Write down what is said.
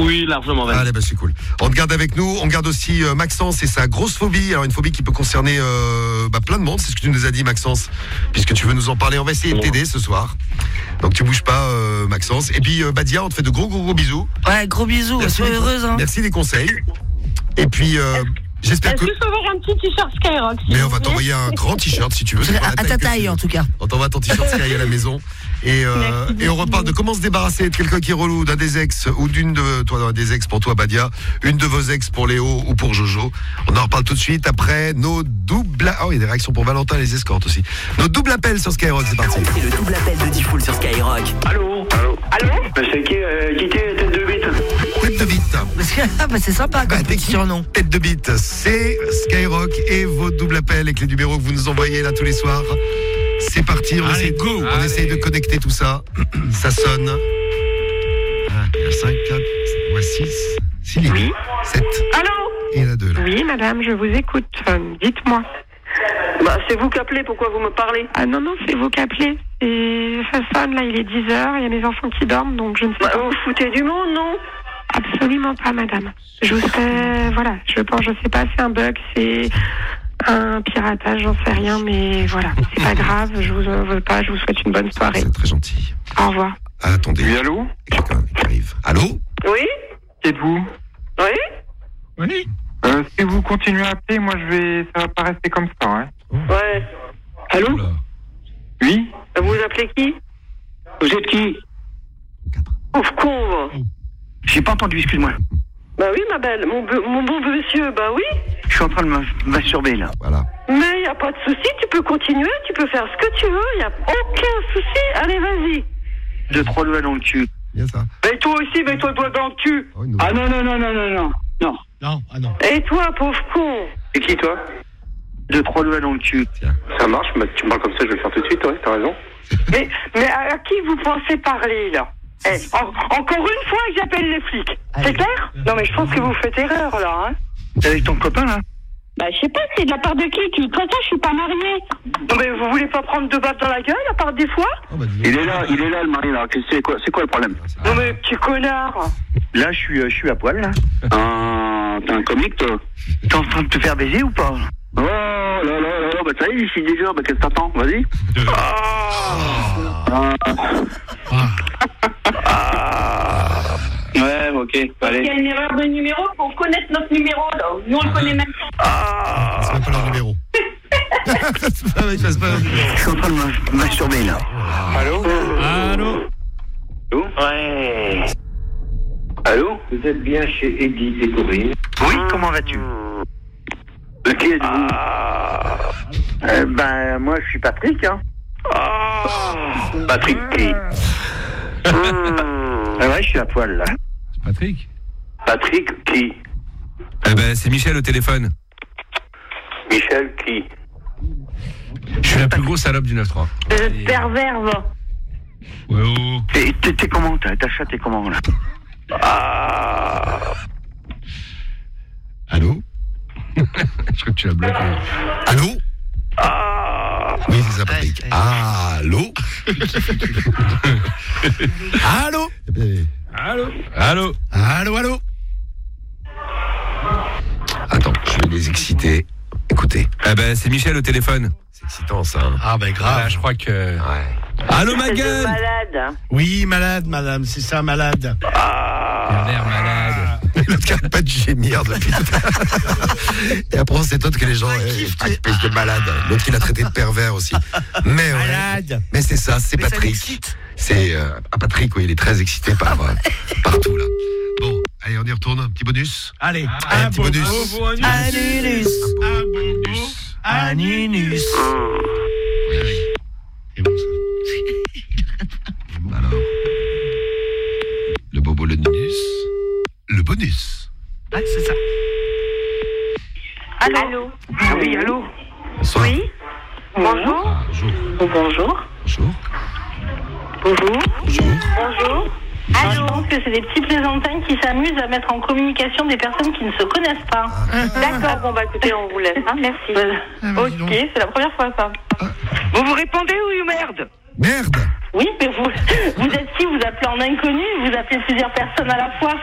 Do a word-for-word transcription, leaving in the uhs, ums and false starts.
Oui, largement. Allez, bah c'est cool. On te garde avec nous. On garde aussi euh, Maxence et sa grosse phobie. Alors une phobie qui peut concerner euh, bah, plein de monde. C'est ce que tu nous as dit, Maxence. Puisque tu veux nous en parler, on va essayer de t'aider ce soir. Donc tu bouges pas, euh, Maxence. Et puis euh, Badia, on te fait de gros gros gros bisous. Ouais, gros bisous. Merci sois des, heureuse. Hein. Merci des conseils. Et puis euh, j'espère Est-ce que. que je peux avoir un petit t-shirt Skyrock? Mais on va t'envoyer un grand t-shirt si tu veux. À, à ta taille, en tout cas. On t'envoie ton t-shirt Sky à la maison. Et, euh, et on reparle de comment se débarrasser de quelqu'un qui est relou, d'un des ex ou d'une de toi, des ex pour toi, Badia, une de vos ex pour Léo ou pour Jojo. On en reparle tout de suite après nos doubles. Oh, il y a des réactions pour Valentin, les escortes aussi. Nos doubles appels sur Skyrock, c'est parti. C'est le double appel de Diffoul sur Skyrock. Allô. Allô. Allô? C'est qui, euh, qui était tête de bite? Tête de bite. Parce que, ah, bah, c'est sympa comme Bah, petit surnom. Tête de bite, c'est Skyrock et vos doubles appels avec les numéros que vous nous envoyez là tous les soirs. C'est parti, on, Allez, essaie, go. on Allez. essaye de connecter tout ça. Ça sonne. Ah, il y a cinq, quatre, ouais, six, six lignes. Oui. sept. Allô? Et il y en a deux là. Oui, madame, je vous écoute. Euh, dites-moi. Bah, c'est vous qui appelez, pourquoi vous me parlez? Ah non, non, c'est vous qui appelez. Et ça sonne, là, il est dix heures, il y a mes enfants qui dorment, donc je ne sais Bah, pas. vous foutez du monde, non? Absolument pas, madame. Je vous sais, voilà, je pense, je sais pas, c'est un bug, c'est un piratage, j'en sais rien, mais voilà, c'est pas grave, je vous en veux pas, je vous souhaite une bonne soirée. C'est très gentil. Au revoir. Ah, attendez. Oui, allô? Il y a quelqu'un qui arrive. Allô? Oui? Qui êtes-vous? Oui? Oui. Euh, si vous continuez à appeler, moi je vais, ça va pas rester comme ça, hein. Ouais. Allô? Oula. Oui. Vous appelez qui? Vous êtes qui? Pauvre con, va. J'ai pas entendu, excuse-moi. Bah oui, ma belle, mon, be- mon bon monsieur, bah oui. Je suis en train de me masturber là. Voilà. Mais y a pas de souci, tu peux continuer, tu peux faire ce que tu veux, y a aucun souci. Allez, vas-y. Deux, trois doigts dans le cul. Bien ça. Mais toi aussi, mets-toi le doigt dans le cul. Oh, une Ah nouvelle. non, non, non, non, non, non. Non. Non, ah non. Et toi, pauvre con? Et qui toi? Deux, trois doigts dans le cul. Ça marche, mais tu me parles comme ça, je vais le faire tout de suite, ouais, t'as raison. mais, mais à, à qui vous pensez parler, là? Eh, en- encore une fois, j'appelle les flics. Allez. C'est clair? Non, mais je pense que vous faites erreur, là, hein. T'es avec ton copain là? Bah, je sais pas, c'est de la part de qui? Tu comme ça, je suis pas mariée. Non, mais vous voulez pas prendre deux baffes dans la gueule, à part des fois? Oh, bah, dis donc. Il est là, il est là le mari là. Qu'est-ce que c'est quoi, c'est quoi le problème? Non, mais petit connard. Là, je suis, euh, je suis à poil là. Ah, t'es un comique toi? T'es en train de te faire baiser ou pas? Oh là là là, bah ça y est, j'y suis déjà. Bah qu'est-ce que t'attends? Vas-y. Ah. Ah. Ouais, ok. Allez. Il y a une erreur de numéro, faut connaître notre numéro, là. Nous, on le connaît même pas. C'est même pas leur numéro. C'est pas- il passe pas leur numéro. Je suis en train de me masturber là. Allô? Allô? Allô? Ouais. Allô? Vous êtes bien chez Edith et Corinne. Oui, comment vas-tu? De qui êtes-vous? Ah. Euh, ben, moi, je suis Patrick, hein. Ah. Patrick qui? Ah ouais, je suis à poil, là. Patrick? Patrick qui? Eh ben, c'est Michel au téléphone. Michel qui? Je suis la plus grosse salope du neuf trois. Euh, pervers, va. Ouais, oh. T'es, t'es, t'es comment, t'as, ta chatte est comment, là? Ah. Allô? Je crois que tu l'as bloqué. Allô? Ah. Oui, c'est ça, Patrick. Ouais, Allô? Allô? Allô? Allô? Allô, allô? Attends, je vais les exciter. Écoutez, Eh ben, c'est Michel au téléphone. c'est excitant ça. hein. Ah ben Ah, grave. je crois que... Ouais. Allô, ma gueule? Malade. Oui, malade, madame, c'est ça, malade. Il a l'air malade. L'autre qui arrête pas de gémir depuis tout à l'heure. Et après, on s'étonne que les gens aient une espèce de malade. L'autre qui l'a traité de pervers aussi. Mais, ouais, Malade. mais c'est ça, c'est Mais ça Patrick. l'excite. C'est euh, ah, Patrick, oui, il est très excité par euh, partout là. Bon, allez, on y retourne. Un petit bonus. Allez, Allez, un un petit beau- bonus. beau- beau anus. Anunus. Un bobo. Anunus. Oui, oui. C'est bon, ça. Alors, le bobo, le nus, le bonus. Ouais, c'est ça. Allô? Oui, allô? Bonsoir. Oui? Bonjour? Ah, bonjour. Bonjour. Bonjour. Bonjour. Bonjour. Bonjour. Je pense que c'est des petits plaisantins qui s'amusent à mettre en communication des personnes qui ne se connaissent pas. D'accord, bon, bah écoutez, on vous laisse, hein, merci. Voilà. Ok, c'est la première fois ça. Vous vous répondez ou merde? Merde. Oui, mais vous, vous êtes qui? Vous appelez en inconnu? Vous appelez plusieurs personnes à la fois?